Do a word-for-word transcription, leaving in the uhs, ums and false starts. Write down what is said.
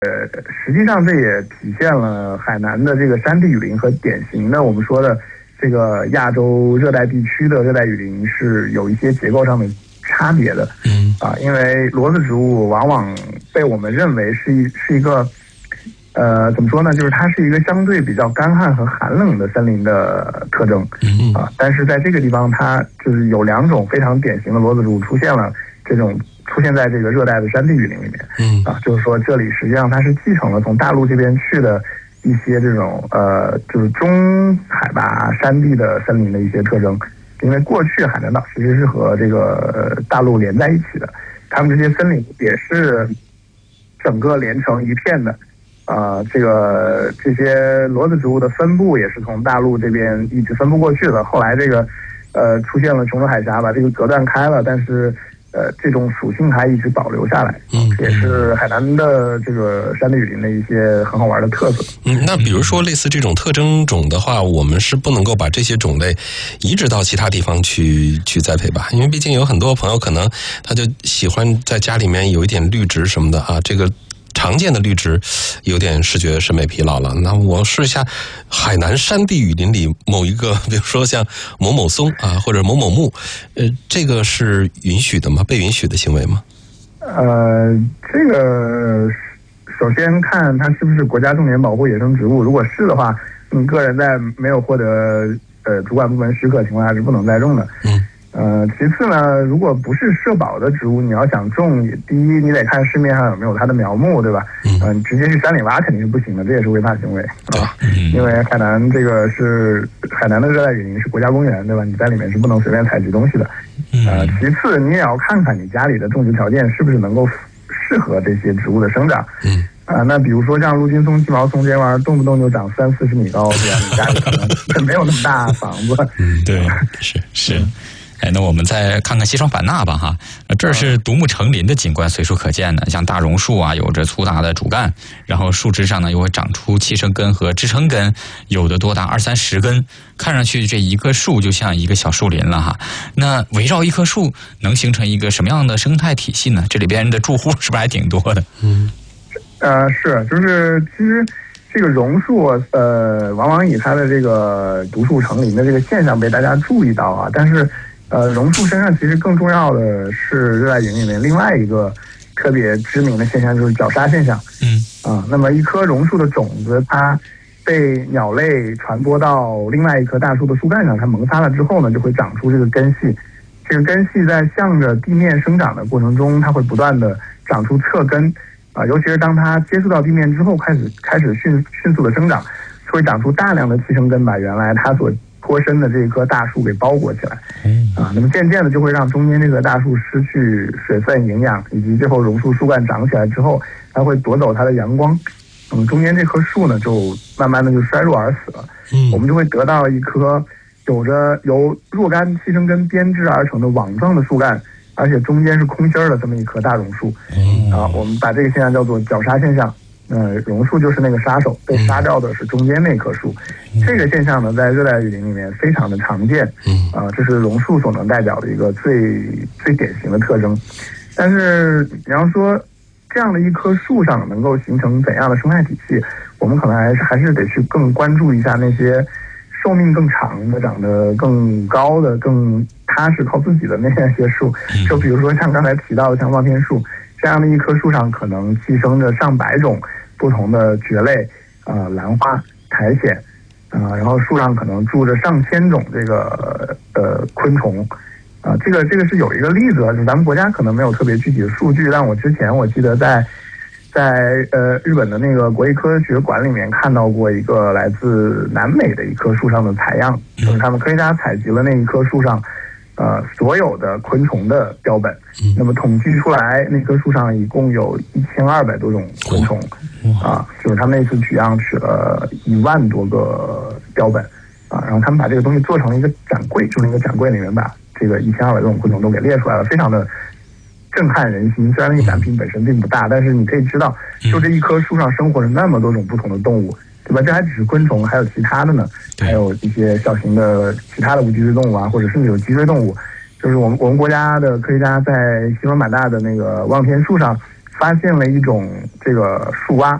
呃，实际上这也体现了海南的这个山地雨林和典型的我们说的这个亚洲热带地区的热带雨林是有一些结构上的差别的。 嗯啊，因为骡子植物往往被我们认为是一是一个。呃，怎么说呢？就是它是一个相对比较干旱和寒冷的森林的特征， 嗯啊，但是在这个地方，它就是有两种非常典型的骡子植物出现了，这种出现在这个热带的山地雨林里面， 嗯啊，就是说这里实际上它是继承了从大陆这边去的一些这种呃，就是中海拔山地的森林的一些特征，因为过去海南岛其实是和这个大陆连在一起的，它们这些森林也是整个连成一片的。呃，这个这些骡子植物的分布也是从大陆这边一直分布过去的。后来这个呃出现了琼州海峡，把这个隔断开了，但是呃这种属性还一直保留下来， 嗯， 也是海南的这个山地雨林的一些很好玩的特色。 嗯，那比如说类似这种特征种的话，我们是不能够把这些种类移植到其他地方去去栽培吧？因为毕竟有很多朋友可能他就喜欢在家里面有一点绿植什么的啊，这个。常见的绿植有点视觉审美疲劳了，那我试一下海南山地雨林里某一个，比如说像某某松啊，或者某某木，呃，这个是允许的吗？被允许的行为吗？ 呃，这个首先看它是不是国家重点保护野生植物，如果是的话，你个人在没有获得呃主管部门许可情况下是不能栽种的。 嗯。 呃，其次呢，如果不是社保的植物，你要想种，第一你得看市面上有没有它的苗木，对吧？嗯、呃，你直接去山里挖肯定是不行的，这也是违法行为啊。嗯、因为海南这个是海南的热带雨林是国家公园，对吧？你在里面是不能随便采集东西的。呃，其次你也要看看你家里的种植条件是不是能够适合这些植物的生长。嗯。啊、呃，那比如说像陆金松、鸡毛松这玩意儿，动不动就长三四十米高，对吧？你家里可能没有那么大房子。 嗯，对，是是。哎，那我们再看看西双版纳吧，哈，这是独木成林的景观，随处可见的。像大榕树啊，有着粗大的主干，然后树枝上呢又会长出气生根和支撑根，有的多达二三十根，看上去这一个树就像一个小树林了哈。那围绕一棵树能形成一个什么样的生态体系呢？这里边的住户是不是还挺多的？ 嗯，呃，是，就是其实。这个榕树，呃，往往以它的这个独树成林的这个现象被大家注意到啊。但是，呃，榕树身上其实更重要的是热带雨林里面另外一个特别知名的现象，就是绞杀现象。嗯啊，那么一棵榕树的种子，它被鸟类传播到另外一棵大树的树干上，它萌发了之后呢，就会长出这个根系。这个根系在向着地面生长的过程中，它会不断的长出侧根。啊，尤其是当它接触到地面之后，开始开始迅迅速的生长，会长出大量的气生根，把原来它所脱身的这一棵大树给包裹起来。啊，那么渐渐的就会让中间这棵大树失去水分、营养，以及最后榕树树干长起来之后，它会夺走它的阳光。嗯，中间这棵树呢，就慢慢的就衰弱而死了。嗯，我们就会得到一棵有着由若干气生根编织而成的网状的树干。而且中间是空心儿的这么一棵大榕树，嗯、啊，我们把这个现象叫做绞杀现象。呃，榕树就是那个杀手，被杀掉的是中间那棵树。嗯、这个现象呢，在热带雨林里面非常的常见。嗯，啊，这是榕树所能代表的一个最最典型的特征。但是你要说这样的一棵树上能够形成怎样的生态体系，我们可能还是还是得去更关注一下那些寿命更长的、长得更高的、更踏实靠自己的那些树。就比如说像刚才提到的像望天树这样的一棵树上，可能寄生着上百种不同的蕨类、呃兰花、苔藓，啊、呃，然后树上可能住着上千种这个呃昆虫。啊、呃，这个这个是有一个例子，就咱们国家可能没有特别具体的数据，但我之前我记得在在呃日本的那个国立科学馆里面看到过一个来自南美的一棵树上的采样，就是他们科学家采集了那一棵树上呃所有的昆虫的标本，那么统计出来那棵树上一共有一千二百多种昆虫，啊，就是他们那次取样取了一万多个标本，啊，然后他们把这个东西做成了一个展柜，就是那个展柜里面把这个一千二百多种昆虫都给列出来了，非常的震撼人心。虽然那个展品本身并不大，但是你可以知道，就这一棵树上生活着那么多种不同的动物，对吧？这还只是昆虫，还有其他的呢，还有一些小型的其他的无脊椎动物啊，或者甚至有脊椎动物。就是我们我们国家的科学家在西双版纳的那个望天树上发现了一种这个树蛙，